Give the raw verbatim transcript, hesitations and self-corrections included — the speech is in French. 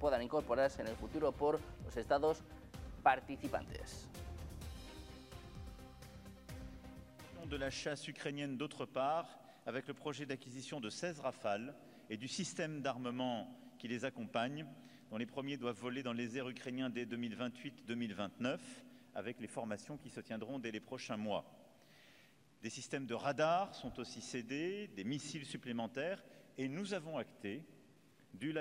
puedan incorporarse en el futuro por los estados participantes. De la chasse ukrainienne d'autre part, avec le projet d'acquisition de seize Rafales et du système d'armement qui les accompagne, dont les premiers doivent voler dans les airs ukrainiens dès deux mille vingt-huit deux mille vingt-neuf, avec les formations qui se tiendront dès les prochains mois. Des systèmes de radars sont aussi cédés, des missiles supplémentaires, et nous avons acté du